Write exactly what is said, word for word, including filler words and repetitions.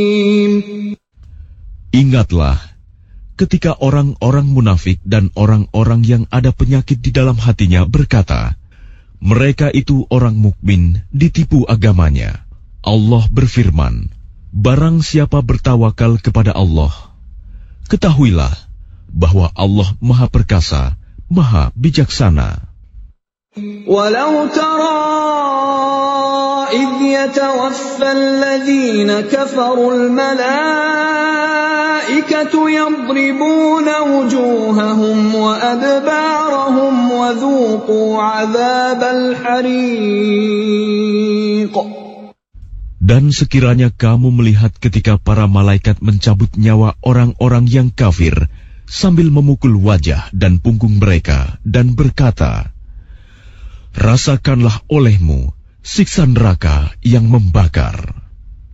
Ingatlah ketika orang-orang munafik dan orang-orang yang ada penyakit di dalam hatinya berkata, mereka itu orang mukmin ditipu agamanya. Allah berfirman, barang siapa bertawakal kepada Allah, ketahuilah bahwa Allah Maha Perkasa, Maha Bijaksana. Walau tara idh yatawaffa alladhina kafaru al-malaikatu yadribuna wujuhahum wa adbarahum wa dhuqu 'adzabal hariq. Dan sekiranya kamu melihat ketika para malaikat mencabut nyawa orang-orang yang kafir sambil memukul wajah dan punggung mereka dan berkata, rasakanlah olehmu siksa neraka yang membakar.